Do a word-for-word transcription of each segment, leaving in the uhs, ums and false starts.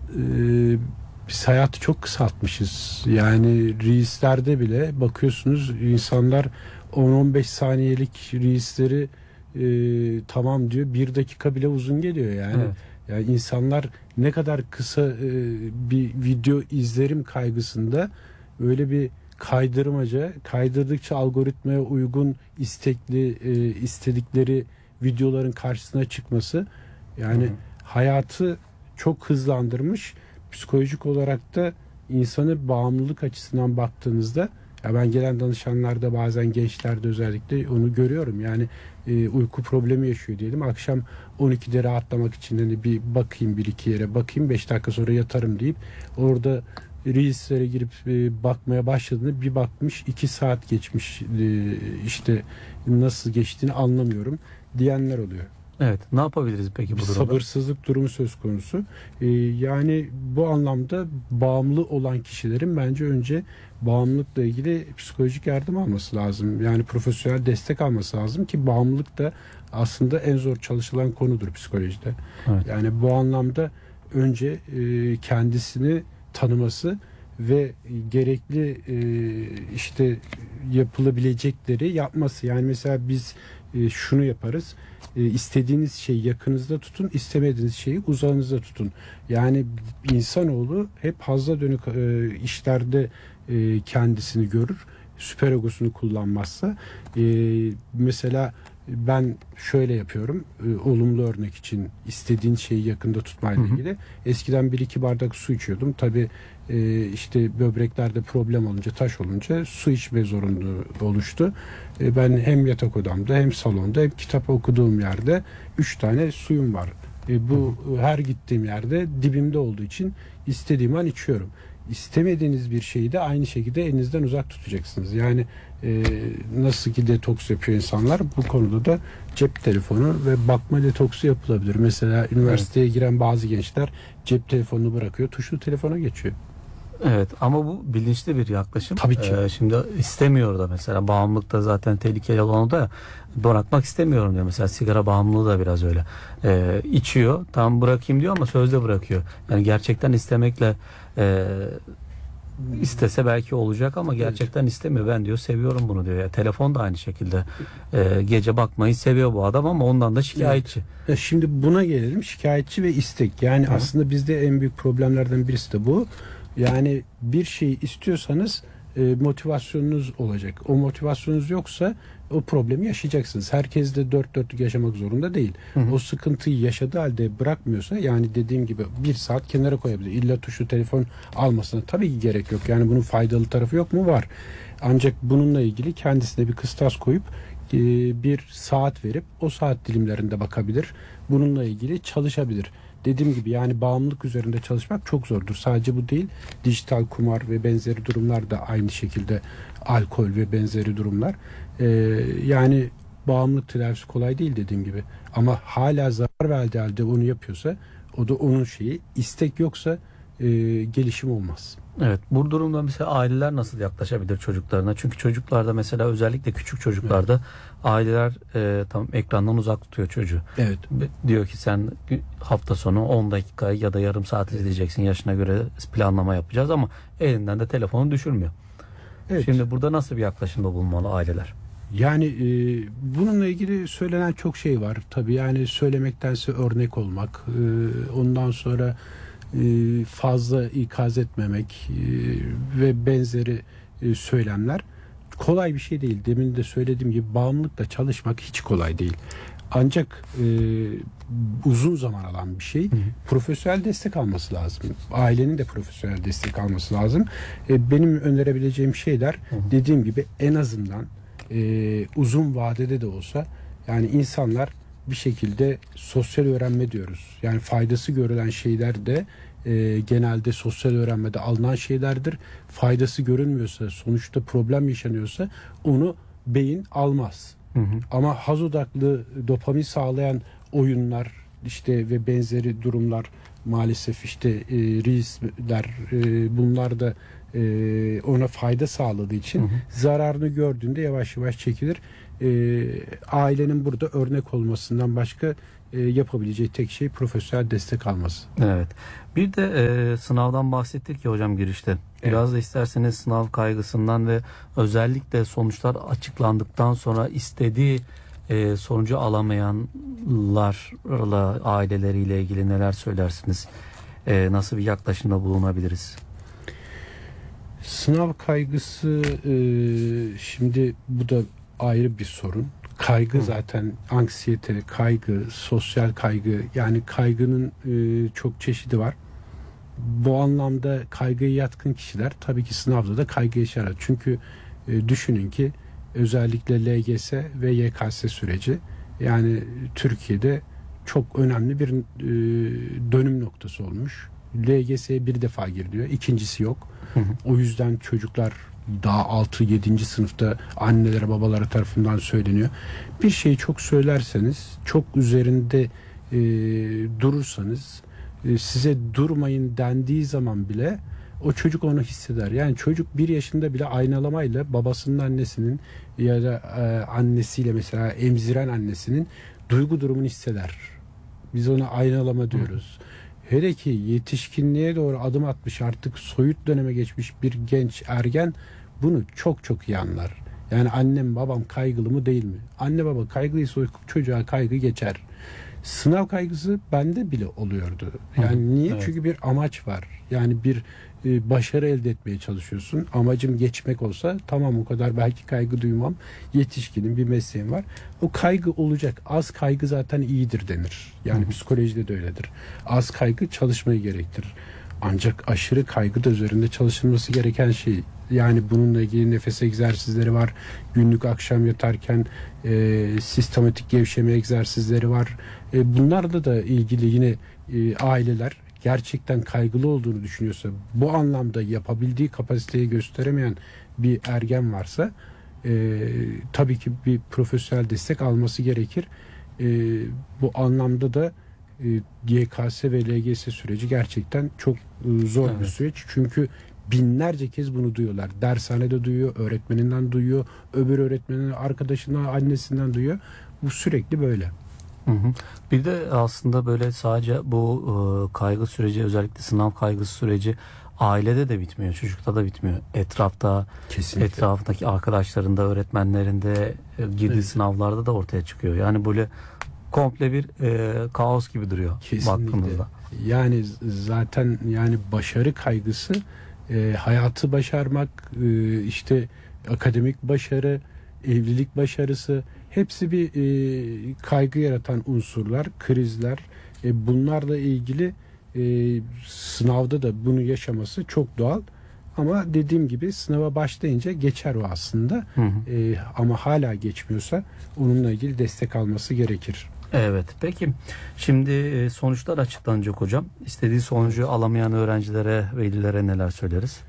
e, biz hayatı çok kısaltmışız. Yani Reels'lerde bile bakıyorsunuz insanlar on on beş saniyelik Reels'leri e, tamam diyor. Bir dakika bile uzun geliyor yani. Evet. Yani insanlar ne kadar kısa e, bir video izlerim kaygısında öyle bir kaydırmaca, kaydırdıkça algoritmaya uygun istekli e, istedikleri videoların karşısına çıkması yani Hı hı. hayatı çok hızlandırmış. Psikolojik olarak da insanı bağımlılık açısından baktığınızda ya ben gelen danışanlarda bazen gençlerde özellikle onu görüyorum. Yani e, uyku problemi yaşıyor diyelim. Akşam on ikide rahatlamak için hani bir bakayım bir iki yere bakayım beş dakika sonra yatarım deyip orada Reels'lere girip e, bakmaya başladığında bir bakmış iki saat geçmiş e, işte nasıl geçtiğini anlamıyorum diyenler oluyor. Evet. Ne yapabiliriz peki bu Bir durumda? sabırsızlık durumu söz konusu. Ee, yani bu anlamda bağımlı olan kişilerin bence önce bağımlılıkla ilgili psikolojik yardım alması lazım. Yani profesyonel destek alması lazım ki bağımlılık da aslında en zor çalışılan konudur psikolojide. Evet. Yani bu anlamda önce e, kendisini tanıması ve gerekli e, işte yapılabilecekleri yapması. Yani mesela biz e, şunu yaparız. E, istediğiniz şeyi yakınızda tutun, istemediğiniz şeyi uzağınızda tutun. Yani insanoğlu hep hazza dönük e, işlerde e, kendisini görür. Süper egosunu kullanmazsa. E, mesela ben şöyle yapıyorum. E, olumlu örnek için istediğin şeyi yakında tutmayla Hı hı. ilgili. Eskiden bir iki bardak su içiyordum. Tabii e, işte böbreklerde problem olunca, taş olunca su içme zorunluluğu oluştu. E, ben hem yatak odamda hem salonda hem kitap okuduğum yerde üç tane suyum var. E, bu her gittiğim yerde dibimde olduğu için istediğim an içiyorum. İstemediğiniz bir şeyi de aynı şekilde elinizden uzak tutacaksınız. Yani e, nasıl ki detoks yapıyor insanlar bu konuda da cep telefonu ve bakma detoksu yapılabilir. Mesela üniversiteye evet. giren bazı gençler cep telefonunu bırakıyor, tuşlu telefona geçiyor. Evet ama bu bilinçli bir yaklaşım. Tabii ki. Ee, şimdi istemiyor da mesela bağımlılıkta zaten tehlikeli olan da bırakmak istemiyorum diyor. Mesela sigara bağımlılığı da biraz öyle. Ee, içiyor, tam bırakayım diyor ama sözde bırakıyor. Yani gerçekten istemekle e, istese belki olacak ama gerçekten evet. istemiyor. Ben diyor seviyorum bunu diyor. Ya, telefon da aynı şekilde. Ee, gece bakmayı seviyor bu adam ama ondan da şikayetçi. Evet. Şimdi buna gelelim. Şikayetçi ve istek. Yani Hı. aslında bizde en büyük problemlerden birisi de bu. Yani bir şeyi istiyorsanız e, motivasyonunuz olacak. O motivasyonunuz yoksa o problemi yaşayacaksınız. Herkes de dört dörtlük yaşamak zorunda değil. Hı hı. O sıkıntıyı yaşadığı halde bırakmıyorsa yani dediğim gibi bir saat kenara koyabilir. İlla tuşlu telefon almasına tabii ki gerek yok. Yani bunun faydalı tarafı yok mu? Var. Ancak bununla ilgili kendisine bir kıstas koyup e, bir saat verip o saat dilimlerinde bakabilir. Bununla ilgili çalışabilir. Dediğim gibi yani bağımlılık üzerinde çalışmak çok zordur. Sadece bu değil, dijital kumar ve benzeri durumlar da aynı şekilde, alkol ve benzeri durumlar. Ee, yani bağımlılık tedavisi kolay değil dediğim gibi. Ama hala zarar verdiği halde onu yapıyorsa o da onun şeyi. İstek yoksa e, gelişim olmaz. Evet, bu durumda mesela aileler nasıl yaklaşabilir çocuklarına? Çünkü çocuklarda mesela özellikle küçük çocuklarda evet. aileler e, tam ekrandan uzak tutuyor çocuğu. Evet. Diyor ki sen hafta sonu on dakika ya da yarım saat izleyeceksin. Yaşına göre planlama yapacağız ama elinden de telefonu düşürmüyor. Evet. Şimdi burada nasıl bir yaklaşımda bulunmalı aileler? Yani e, bununla ilgili söylenen çok şey var. Tabii yani söylemektense örnek olmak. E, ondan sonra fazla ikaz etmemek ve benzeri söylemler kolay bir şey değil. Demin de söylediğim gibi bağımlılıkla çalışmak hiç kolay değil. Ancak e, uzun zaman alan bir şey. Hı hı. Profesyonel destek alması lazım. Ailenin de profesyonel destek alması lazım. E, benim önerebileceğim şeyler hı hı. dediğim gibi en azından e, uzun vadede de olsa yani insanlar bir şekilde sosyal öğrenme diyoruz. Yani faydası görülen şeyler de e, genelde sosyal öğrenmede alınan şeylerdir. Faydası görünmüyorsa, sonuçta problem yaşanıyorsa onu beyin almaz. Hı hı. Ama haz odaklı dopamin sağlayan oyunlar işte ve benzeri durumlar maalesef işte e, Reels'ler e, bunlar da e, ona fayda sağladığı için hı hı. zararını gördüğünde yavaş yavaş çekilir. E, ailenin burada örnek olmasından başka e, yapabileceği tek şey profesyonel destek alması. Evet. Bir de e, sınavdan bahsettik ya hocam girişte. Biraz Evet. da isterseniz sınav kaygısından ve özellikle sonuçlar açıklandıktan sonra istediği e, sonucu alamayanlarla, aileleriyle ilgili neler söylersiniz? E, nasıl bir yaklaşımda bulunabiliriz? Sınav kaygısı e, şimdi bu da ayrı bir sorun. Kaygı Hı. zaten anksiyete, kaygı, sosyal kaygı, yani kaygının e, çok çeşidi var. Bu anlamda kaygıya yatkın kişiler tabii ki sınavda da kaygı yaşarlar. Çünkü e, düşünün ki özellikle L G S ve Y K S süreci, yani Türkiye'de çok önemli bir e, dönüm noktası olmuş. L G S'ye bir defa giriliyor, ikincisi yok. Hı hı. O yüzden çocuklar daha altı yedinci sınıfta annelere babalara tarafından söyleniyor. Bir şeyi çok söylerseniz, çok üzerinde e, durursanız, e, size durmayın dendiği zaman bile o çocuk onu hisseder. Yani çocuk bir yaşında bile aynalamayla babasının, annesinin ya da e, annesiyle, mesela emziren annesinin duygu durumunu hisseder. Biz ona aynalama diyoruz. Hele ki yetişkinliğe doğru adım atmış, artık soyut döneme geçmiş bir genç ergen bunu çok çok iyi anlar. Yani annem babam kaygılı mı değil mi? Anne baba kaygılıysa o çocuğa kaygı geçer. Sınav kaygısı bende bile oluyordu. Yani Hı, niye? evet. Çünkü bir amaç var. Yani bir e, başarı elde etmeye çalışıyorsun. Amacım geçmek olsa tamam, o kadar belki kaygı duymam. Yetişkinim, bir mesleğim var. O kaygı olacak. Az kaygı zaten iyidir denir. Yani Hı. psikolojide de öyledir. Az kaygı çalışmayı gerektirir. Ancak aşırı kaygı da üzerinde çalışılması gereken şey. Yani bununla ilgili nefes egzersizleri var. Günlük akşam yatarken e, sistematik gevşeme egzersizleri var. E, bunlarla da ilgili yine e, aileler gerçekten kaygılı olduğunu düşünüyorsa, bu anlamda yapabildiği kapasiteyi gösteremeyen bir ergen varsa e, tabii ki bir profesyonel destek alması gerekir. E, bu anlamda da e, Y K S ve L G S süreci gerçekten çok e, zor Evet. bir süreç. Çünkü binlerce kez bunu duyuyorlar. Dershanede duyuyor, öğretmeninden duyuyor, öbür öğretmenin arkadaşından, annesinden duyuyor. Bu sürekli böyle. Hı hı. Bir de aslında böyle sadece bu e, kaygı süreci, özellikle sınav kaygısı süreci ailede de bitmiyor, çocukta da bitmiyor. Etrafta, Kesinlikle. etrafındaki arkadaşlarında, öğretmenlerinde, e, girdiği Evet. sınavlarda da ortaya çıkıyor. Yani böyle komple bir e, kaos gibi duruyor Kesinlikle. baktığımızda. Yani zaten yani başarı kaygısı, e, hayatı başarmak, e, işte akademik başarı, evlilik başarısı, hepsi bir e, kaygı yaratan unsurlar, krizler. E, bunlarla ilgili e, sınavda da bunu yaşaması çok doğal. Ama dediğim gibi sınava başlayınca geçer o aslında. Hı hı. E, ama hala geçmiyorsa onunla ilgili destek alması gerekir. Evet. Peki şimdi e, sonuçlar açıklanacak hocam. İstediği sonucu alamayan öğrencilere, velilere neler söyleriz?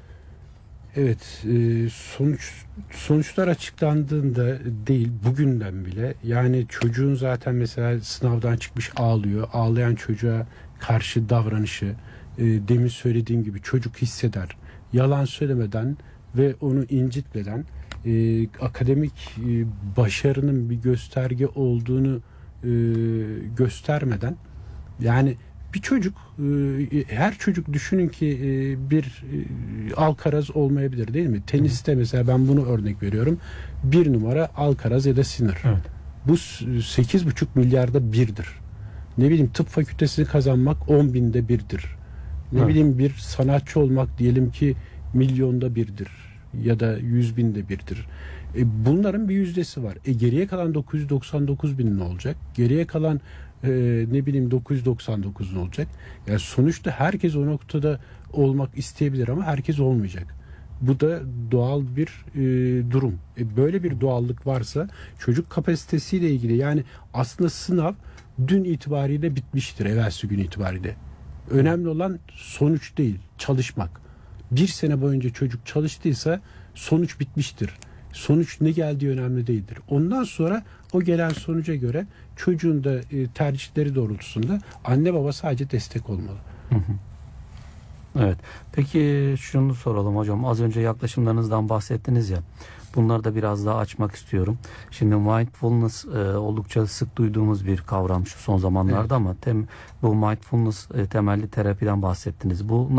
Evet, e, sonuç sonuçlar açıklandığında değil, bugünden bile, yani çocuğun zaten mesela sınavdan çıkmış ağlıyor. Ağlayan çocuğa karşı davranışı, e, demin söylediğim gibi, çocuk hisseder. Yalan söylemeden ve onu incitmeden, e, akademik e, başarının bir gösterge olduğunu e, göstermeden, yani bir çocuk, e, her çocuk düşünün ki e, bir e, Alcaraz olmayabilir, değil mi? Teniste mesela ben bunu örnek veriyorum. Bir numara Alcaraz ya da Sinner. Evet. Bu sekiz buçuk milyarda birdir. Ne bileyim, tıp fakültesini kazanmak on binde birdir. Ne Evet. bileyim, bir sanatçı olmak diyelim ki milyonda birdir ya da yüz binde birdir. E, bunların bir yüzdesi var. E, geriye kalan dokuz yüz doksan dokuz bin ne olacak? Geriye kalan e, ne bileyim dokuz yüz doksan dokuz ne olacak? Yani sonuçta herkes o noktada olmak isteyebilir ama herkes olmayacak. Bu da doğal bir e, durum. E, böyle bir doğallık varsa çocuk kapasitesiyle ilgili, yani aslında sınav dün itibariyle bitmiştir, evvelsi gün itibariyle. Önemli olan sonuç değil, çalışmak. Bir sene boyunca çocuk çalıştıysa sonuç bitmiştir. Sonuç ne geldiği önemli değildir. Ondan sonra o gelen sonuca göre çocuğun da e, tercihleri doğrultusunda anne baba sadece destek olmalı. Hı hı. Evet. Peki şunu soralım hocam. Az önce yaklaşımlarınızdan bahsettiniz ya. Bunları da biraz daha açmak istiyorum. Şimdi mindfulness e, oldukça sık duyduğumuz bir kavram şu son zamanlarda, Evet. ama tem, bu mindfulness e, temelli terapiden bahsettiniz. Bu